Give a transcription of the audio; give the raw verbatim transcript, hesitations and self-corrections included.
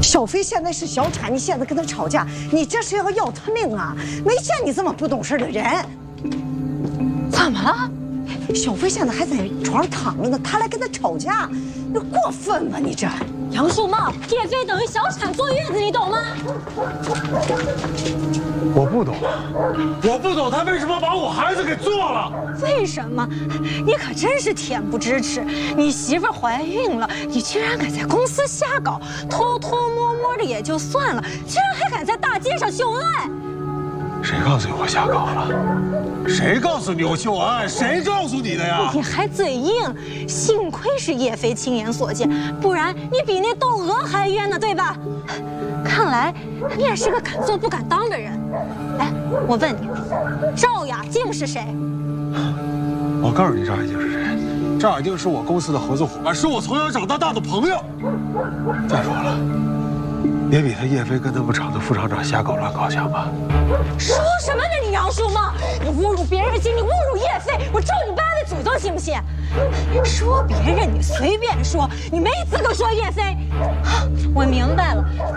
小飞现在是小产，你现在跟他吵架，你这是要要他命啊！没见你这么不懂事的人。 怎么了？ 小飞现在还在床上躺着呢，他来跟他吵架，你过分吧你这？ 杨树茂，叶飞等于小产坐月子，你懂吗？ 我不懂，我不懂他为什么把我孩子给做了。 为什么？你可真是恬不知耻！你媳妇怀孕了，你居然敢在公司瞎搞，偷偷摸摸的也就算了，居然还敢在大街上秀恩爱！ 谁告诉你我瞎搞了？谁告诉你我秀恩爱？谁告诉你的呀？ 你还嘴硬，幸亏是叶飞亲眼所见，不然你比那窦娥还冤呢，对吧？看来你也是个敢做不敢当的人。哎，我问你，赵雅静是谁？ 我告诉你，赵雅静是谁？赵雅静是我公司的合作伙伴，是我从小长到大的朋友。再说了，也比他叶飞跟他们厂的副厂长瞎搞乱搞强吧？ 说什么呢你杨树茂？你侮辱别人的经历，侮辱叶飞，我咒你八辈祖宗信不信？说别人你随便说，你没资格说叶飞。我明白了。